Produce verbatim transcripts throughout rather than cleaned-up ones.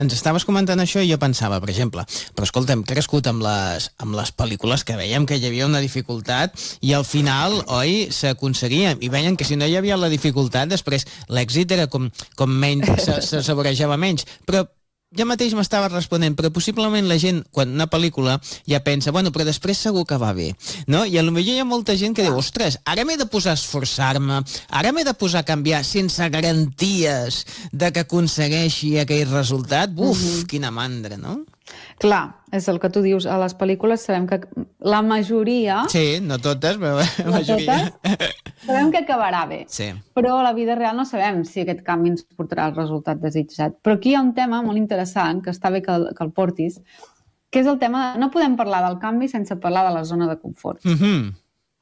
ens estaves comentant això i jo pensava, per exemple, però escolta, hem crescut amb les, amb les pel·lícules que veiem que hi havia una dificultat i al final, oi, s'aconseguia. I veien que si no hi havia la dificultat, després l'èxit era com, com menys, se, se saborejava menys. Però jo mateix m'estava responent, però possiblement la gent, quan una pel·lícula, ja pensa, bueno, però després segur que va bé, no? I potser hi ha molta gent que diu, ostres, ara m'he de posar a esforçar-me, ara m'he de posar a canviar sense garanties de que aconsegueixi aquell resultat. Buf, mm-hmm. Quina mandra, no? Clar, és el que tu dius, a les pel·lícules sabem que la majoria... Sí, no totes, però la no majoria... Totes, sabem que acabarà bé, sí. Però a la vida real no sabem si aquest canvi ens portarà el resultat desitjat. Però aquí hi ha un tema molt interessant, que està bé que el, que el portis, que és el tema de... No podem parlar del canvi sense parlar de la zona de confort. Mm-hmm.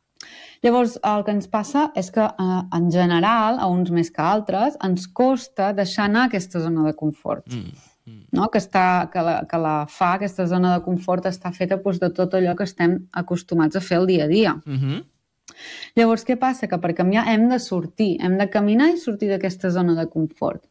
Llavors, el que ens passa és que, eh, en general, a uns més que altres, ens costa deixar anar aquesta zona de confort. Mm. No? Que, està, que, la, que la fa, aquesta zona de confort està feta doncs, de tot allò que estem acostumats a fer el dia a dia. Mm-hmm. Llavors, què passa? Que per canviar hem de sortir, hem de caminar i sortir d'aquesta zona de confort.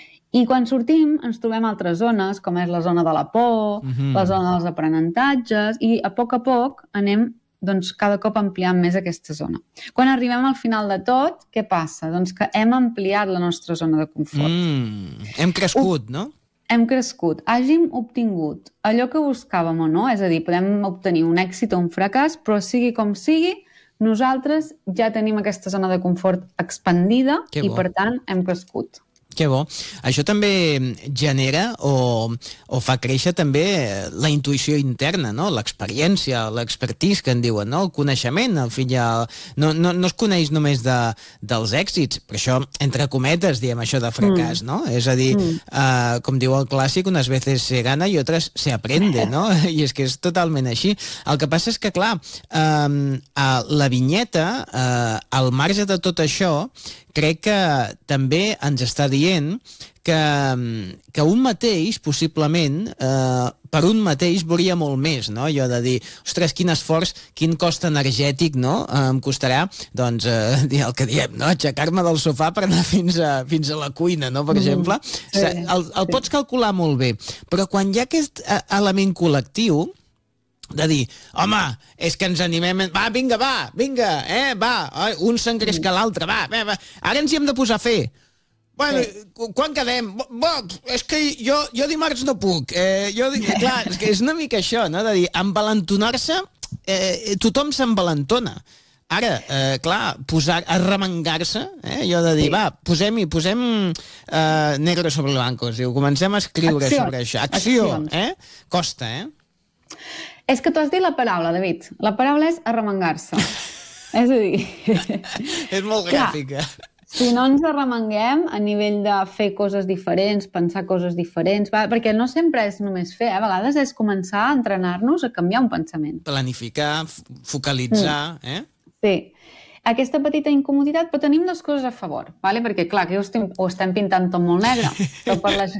I quan sortim ens trobem altres zones, com és la zona de la por, mm-hmm. la zona dels aprenentatges, i a poc a poc anem doncs, cada cop ampliant més aquesta zona. Quan arribem al final de tot, què passa? Doncs que hem ampliat la nostra zona de confort. Mm, hem crescut, uh, no? Hem crescut, hàgim obtingut allò que buscàvem o no, és a dir, podem obtenir un èxit o un fracàs, però sigui com sigui, nosaltres ja tenim aquesta zona de confort expandida i, per tant, hem crescut. Que bo. Això també genera o, o fa créixer també la intuïció interna, no? L'experiència, l'expertise que en diuen, no? El coneixement, al fi ja... No, no, no es coneix només de, dels èxits, per això, entre cometes, diem això de fracàs, mm. no? És a dir, mm. uh, com diu el clàssic, unes veces se gana i otras se aprende, no? I és que és totalment així. El que passa és que, clar, uh, la vinyeta, uh, al marge de tot això, crec que també ens està dient que, que un mateix, possiblement, eh, per un mateix veuria molt més, no? Allò de dir, ostres, quin esforç, quin cost energètic, no? Eh, em costarà, doncs, eh, el que diem, no? Aixecar-me del sofà per anar fins a, fins a la cuina, no? Per mm. exemple. Sí, el, el sí. Pots calcular molt bé, però quan hi ha aquest element col·lectiu, de dir, home, és que ens animem... Va, vinga, va, vinga, eh, va, un s'engresca l'altre, va, va, va, ara ens hi hem de posar a fer. Bueno, sí. Quan quedem? Bo, és que jo, jo dimarts no puc. Eh, jo, clar, és que és una mica això, no?, de dir, envalentonar-se, eh, tothom s'envalentona. Ara, eh, clar, posar, arremangar-se, eh, allò de dir, sí. va, posem-hi, posem eh, negre sobre blanco, es diu, comencem a escriure Accions. sobre això. Acció, Accions. eh? Costa, eh? És que tu has dit la paraula, David. La paraula és arremangar-se. És a dir... és molt gràfica. Clar, si no ens arremanguem a nivell de fer coses diferents, pensar coses diferents, va, perquè no sempre és només fer, a vegades és començar a entrenar-nos a canviar un pensament. Planificar, focalitzar, mm. eh? Sí. Aquesta petita incomoditat, però tenim dues coses a favor, vale? Perquè, clar, que ho estem, ho estem pintant tot molt negre, però per la,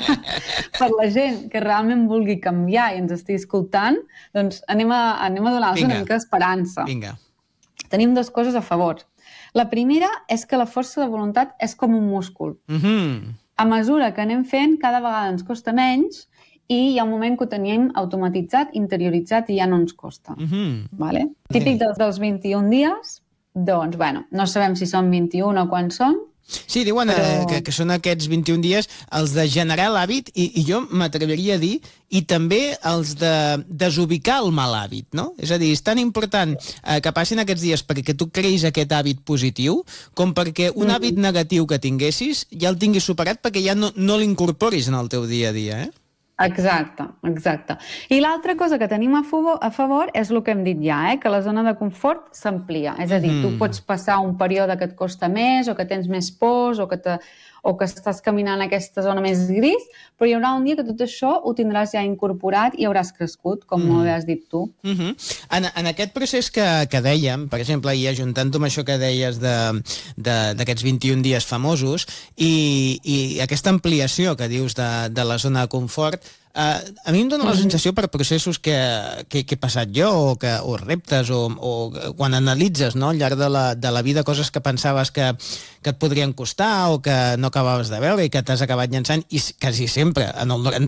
per la gent que realment vulgui canviar i ens estigui escoltant, doncs anem a, anem a donar-los una mica d'esperança. Vinga. Tenim dues coses a favor. La primera és que la força de voluntat és com un múscul. Mm-hmm. A mesura que anem fent, cada vegada ens costa menys i hi ha un moment que ho tenim automatitzat, interioritzat i ja no ens costa. Mm-hmm. Vale? Típic dels, dels vint-i-un dies. Doncs, bueno, no sabem si són vint-i-un o quan són. Sí, diuen però... eh, que, que són aquests vint-i-un dies els de generar l'hàbit i, i jo m'atreviria a dir i també els de desubicar el mal hàbit, no? És a dir, és tan important eh, que passin aquests dies perquè tu creïs aquest hàbit positiu com perquè un mm. hàbit negatiu que tinguessis ja el tinguis superat perquè ja no, no l'incorporis en el teu dia a dia, eh? Exacte, exacte. I l'altra cosa que tenim a favor, a favor és el que hem dit ja, eh? Que la zona de confort s'amplia. És a dir, mm. tu pots passar un període que et costa més o que tens més pors o que, te, o que estàs caminant en aquesta zona més gris, però hi haurà un dia que tot això ho tindràs ja incorporat i hauràs crescut, com mm. ho has dit tu. Mm-hmm. En, en aquest procés que, que dèiem, per exemple, i ajuntant-ho amb això que deies d'aquests vint-i-un dies famosos i, i aquesta ampliació que dius de, de la zona de confort, Uh, a mi em dóna la sensació per processos que, que, que he passat jo o, que, o reptes o, o quan analitzes, no, al llarg de la, de la vida coses que pensaves que, que et podrien costar o que no acabaves de veure i que t'has acabat llançant i quasi sempre, en el